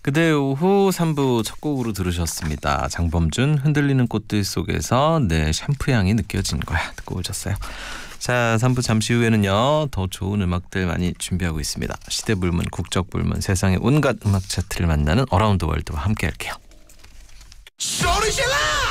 그대 오후 3부 첫 곡으로 들으셨습니다. 장범준 흔들리는 꽃들 속에서 내 샴푸 향이 느껴진 거야 듣고 오셨어요. 자, 3부 잠시 후에는요. 더 좋은 음악들 많이 준비하고 있습니다. 시대불문, 국적불문, 세상의 온갖 음악 차트를 만나는 어라운드 월드와 함께 할게요. 소리 질러!